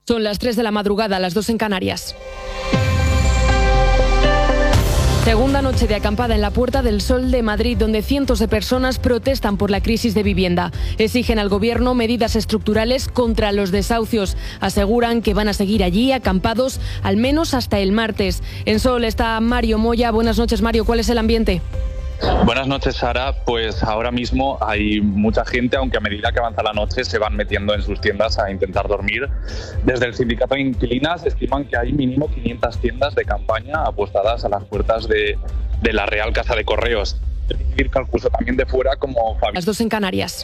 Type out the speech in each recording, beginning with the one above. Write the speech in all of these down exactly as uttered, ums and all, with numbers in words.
Son las tres de la madrugada, las dos en Canarias. Segunda noche de acampada en la Puerta del Sol de Madrid, donde cientos de personas protestan por la crisis de vivienda. Exigen al Gobierno medidas estructurales contra los desahucios. Aseguran que van a seguir allí acampados al menos hasta el martes. En Sol está Mario Moya. Buenas noches, Mario. ¿Cuál es el ambiente? Buenas noches, Sara. Pues ahora mismo hay mucha gente, aunque a medida que avanza la noche se van metiendo en sus tiendas a intentar dormir. Desde el sindicato de inquilinas estiman que hay mínimo quinientas tiendas de campaña apostadas a las puertas de, de la Real Casa de Correos. Es decir, que incluso también de fuera como Fabi. Las dos en Canarias.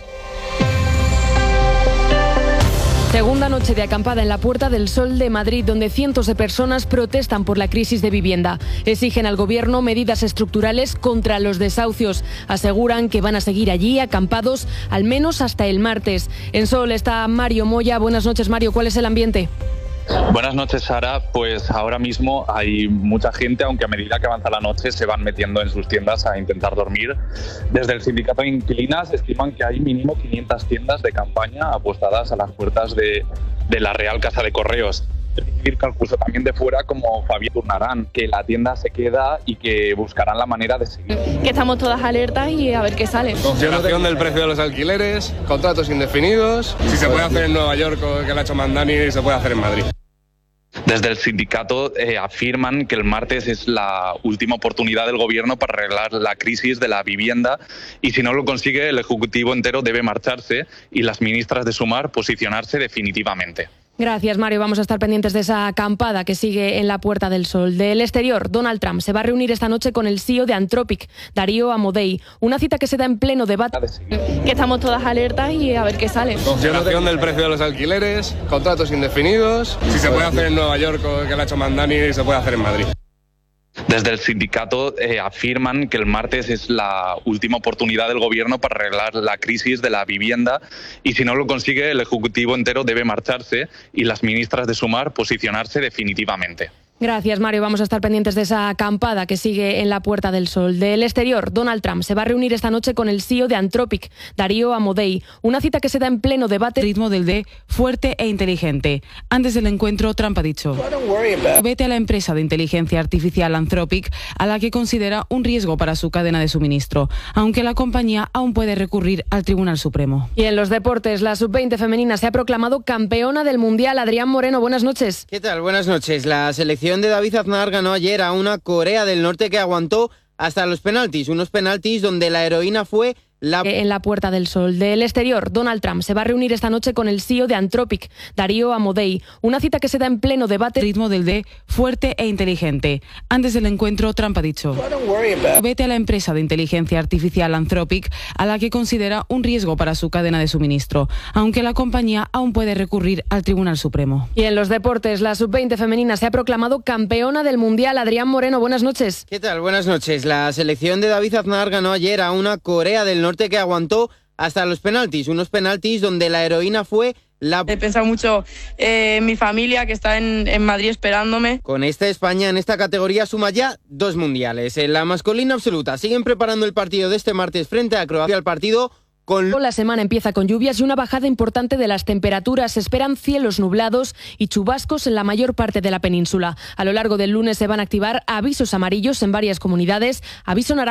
Segunda noche de acampada en la Puerta del Sol de Madrid, donde cientos de personas protestan por la crisis de vivienda. Exigen al Gobierno medidas estructurales contra los desahucios. Aseguran que van a seguir allí acampados al menos hasta el martes. En Sol está Mario Moya. Buenas noches, Mario. ¿Cuál es el ambiente? Buenas noches, Sara. Pues ahora mismo hay mucha gente, aunque a medida que avanza la noche se van metiendo en sus tiendas a intentar dormir. Desde el sindicato de inquilinas estiman que hay mínimo quinientas tiendas de campaña apostadas a las puertas de, de la Real Casa de Correos. Es decir, que incluso también de fuera como Fabián turnarán, que la tienda se queda y que buscarán la manera de seguir. Que estamos todas alertas y a ver qué sale. Congelación del precio de los alquileres, contratos indefinidos. Si se puede hacer en Nueva York, que lo ha hecho Mandani, se puede hacer en Madrid. Desde el sindicato eh, afirman que el martes es la última oportunidad del Gobierno para arreglar la crisis de la vivienda y si no lo consigue el Ejecutivo entero debe marcharse y las ministras de Sumar posicionarse definitivamente. Gracias, Mario. Vamos a estar pendientes de esa acampada que sigue en la Puerta del Sol. Del exterior, Donald Trump se va a reunir esta noche con el C E O de Anthropic, Darío Amodei. Una cita que se da en pleno debate. Que estamos todas alertas y a ver qué sale. Congelación del precio de los alquileres, contratos indefinidos. Si se puede hacer en Nueva York, que lo ha hecho Mandani, se puede hacer en Madrid. Desde el sindicato eh, afirman que el martes es la última oportunidad del Gobierno para arreglar la crisis de la vivienda y si no lo consigue el Ejecutivo entero debe marcharse y las ministras de Sumar posicionarse definitivamente. Gracias, Mario. Vamos a estar pendientes de esa acampada que sigue en la Puerta del Sol. Del exterior, Donald Trump se va a reunir esta noche con el C E O de Anthropic, Darío Amodei. Una cita que se da en pleno debate. Ritmo del D, fuerte e inteligente. Antes del encuentro, Trump ha dicho: vete a la empresa de inteligencia artificial Anthropic, a la que considera un riesgo para su cadena de suministro, aunque la compañía aún puede recurrir al Tribunal Supremo. Y en los deportes, la sub veinte femenina se ha proclamado campeona del Mundial. Adrián Moreno, buenas noches. ¿Qué tal? Buenas noches. La selección de David Aznar ganó ayer a una Corea del Norte que aguantó hasta los penaltis, unos penaltis donde la heroína fue la... En la Puerta del Sol. Del exterior, Donald Trump se va a reunir esta noche con el C E O de Anthropic, Darío Amodei. Una cita que se da en pleno debate. Ritmo del D, fuerte e inteligente. Antes del encuentro, Trump ha dicho: vete a la empresa de inteligencia artificial Anthropic, a la que considera un riesgo para su cadena de suministro, aunque la compañía aún puede recurrir al Tribunal Supremo. Y en los deportes, la sub veinte femenina se ha proclamado campeona del Mundial. Adrián Moreno, buenas noches. ¿Qué tal? Buenas noches. La selección de David Aznar ganó ayer a una Corea del Norte que aguantó hasta los penaltis, unos penaltis donde la heroína fue la... He pensado mucho eh, en mi familia que está en, en Madrid esperándome. Con esta España en esta categoría suma ya dos mundiales. En la masculina absoluta siguen preparando el partido de este martes frente a Croacia, el partido con... La semana empieza con lluvias y una bajada importante de las temperaturas. Se esperan cielos nublados y chubascos en la mayor parte de la península. A lo largo del lunes se van a activar avisos amarillos en varias comunidades, aviso naranja